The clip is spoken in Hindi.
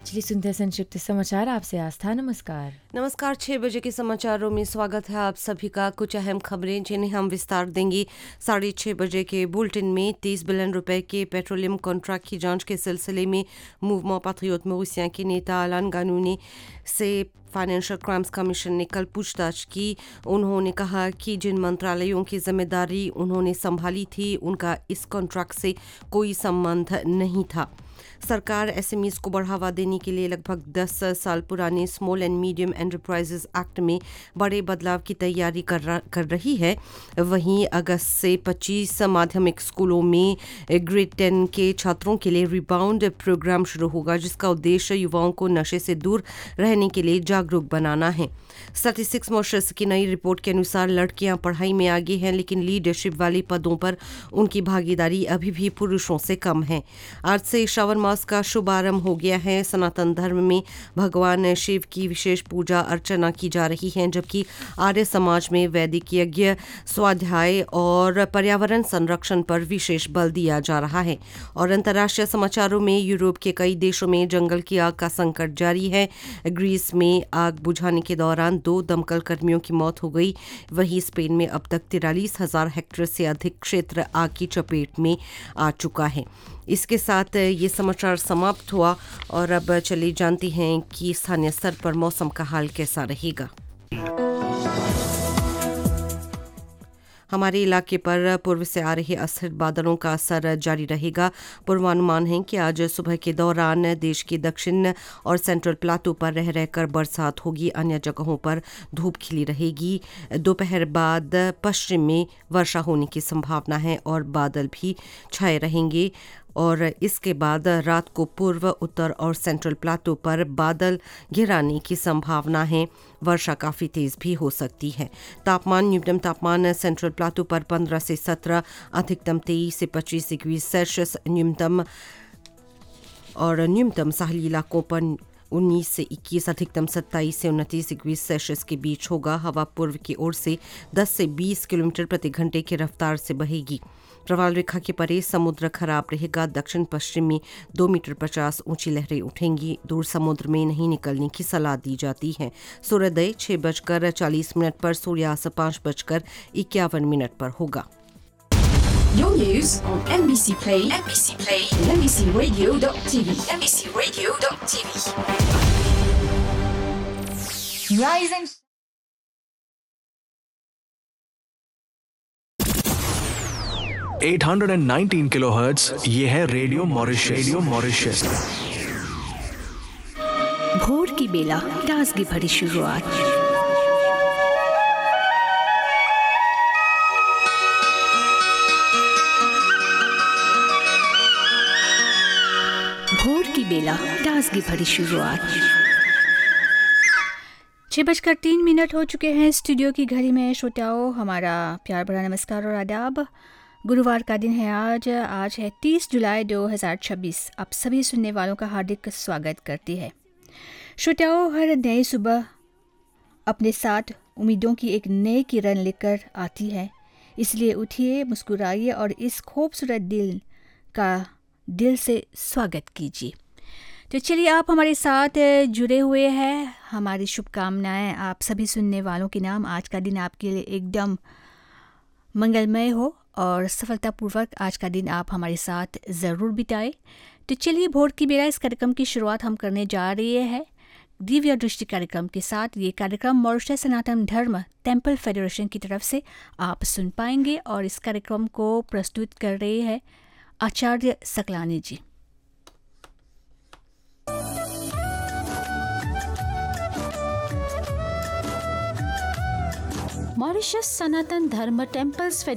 चलिए सुनते हैं संक्षिप्त समाचार। आपसे आस्था, नमस्कार। नमस्कार। 6 बजे के समाचारों में स्वागत है आप सभी का। कुछ अहम खबरें जिन्हें हम विस्तार देंगे 6:30 बजे के बुलेटिन में। 30 बिलियन रुपए के पेट्रोलियम कॉन्ट्रैक्ट की जांच के सिलसिले में मूवमेंट पैट्रियोट मॉरिशियस के नेता अलान गानूनी से फाइनेंशियल क्राइम्स कमीशन ने कल पूछताछ की। उन्होंने कहा कि जिन मंत्रालयों की जिम्मेदारी उन्होंने संभाली थी उनका इस कॉन्ट्रैक्ट से कोई संबंध नहीं था। सरकार एसएमईज को बढ़ावा देने के लिए लगभग 10 साल पुराने small and medium enterprises act में बड़े बदलाव की तैयारी कर रही है। वहीं अगस्त से 25 माध्यमिक स्कूलों में ग्रेड 10 के छात्रों के लिए रिबाउंड प्रोग्राम शुरू होगा, जिसका उद्देश्य युवाओं को नशे से दूर रहने के लिए जागरूक बनाना है। स्टैटिस्टिक्स मॉरिशस की नई रिपोर्ट के अनुसार लड़कियां पढ़ाई में आगे हैं, लेकिन लीडरशिप वाले पदों पर उनकी भागीदारी अभी भी पुरुषों से कम है। आज से श्रावण मास का शुभारंभ हो गया है। सनातन धर्म में भगवान शिव की विशेष पूजा अर्चना की जा रही है, जबकि आर्य समाज में वैदिक यज्ञ, स्वाध्याय और पर्यावरण संरक्षण पर विशेष बल दिया जा रहा है। और अंतर्राष्ट्रीय समाचारों में यूरोप के कई देशों में जंगल की आग का संकट जारी है। ग्रीस में आग बुझाने के दौरान 2 दमकल कर्मियों की मौत हो गई। वहीं स्पेन में अब तक 43,000 हेक्टेयर से अधिक क्षेत्र आग की चपेट में आ चुका है। इसके साथ ये समाचार समाप्त हुआ और अब चलिए जानते हैं कि स्थानीय स्तर पर मौसम का हाल कैसा रहेगा। हमारे इलाके पर पूर्व से आ रहे अस्थिर बादलों का असर जारी रहेगा। पूर्वानुमान है कि आज सुबह के दौरान देश के दक्षिण और सेंट्रल प्लाटो पर रह रहकर बरसात होगी। अन्य जगहों पर धूप खिली रहेगी। दोपहर बाद पश्चिम में वर्षा होने की संभावना है और बादल भी छाए रहेंगे। और इसके बाद रात को पूर्व, उत्तर और सेंट्रल प्लाटो पर बादल घिराने की संभावना है। वर्षा काफ़ी तेज़ भी हो सकती है। तापमान, न्यूनतम तापमान सेंट्रल प्लाटो पर 15 से 17, अधिकतम 23 से 25 डिग्री सेल्सियस, न्यूनतम साहली इलाकों पर 19 से 21, अधिकतम 27 से 29 डिग्री सेल्सियस के बीच होगा। हवा पूर्व की ओर से 10 से 20 किलोमीटर प्रति घंटे की रफ्तार से बहेगी। प्रवाल रेखा के परे समुद्र खराब रहेगा। दक्षिण पश्चिम में 2 मीटर 50 ऊंची लहरें उठेंगी। दूर समुद्र में नहीं निकलने की सलाह दी जाती है। सूर्योदय 6:40 पर, सूर्यास्त 5:51 पर होगा। Your news on MBC Play, and MBCRadio.tv, MBCRadio.tv. Rising. $819 kilohertz, ये है रेडियो मॉरिशस। भोर की बेला, ताजगी भरी शुरुआत। भोर की बेला, ताजगी भरी शुरुआत। 6:03 हो चुके हैं। स्टूडियो की घड़ी में श्रोताओं हमारा प्यार भरा नमस्कार और आदाब। गुरुवार का दिन है आज है 30 जुलाई 2026। आप सभी सुनने वालों का हार्दिक स्वागत करती है। श्रोताओं, हर नई सुबह अपने साथ उम्मीदों की एक नई किरण लेकर आती है, इसलिए उठिए, मुस्कुराइए और इस खूबसूरत दिन का दिल से स्वागत कीजिए। तो चलिए, आप हमारे साथ जुड़े हुए हैं। हमारी शुभकामनाएं आप सभी सुनने वालों के नाम। आज का दिन आपके लिए एकदम मंगलमय हो और सफलतापूर्वक आज का दिन आप हमारे साथ ज़रूर बिताएं। तो चलिए, भोर की बेला इस कार्यक्रम की शुरुआत हम करने जा रहे हैं दिव्य दृष्टि कार्यक्रम के साथ। ये कार्यक्रम मॉरिशस सनातन धर्म टेम्पल फेडरेशन की तरफ से आप सुन पाएंगे और इस कार्यक्रम को प्रस्तुत कर रहे हैं आचार्य सकलानी जी। मॉरिशस सनातन धर्म टेम्पल्स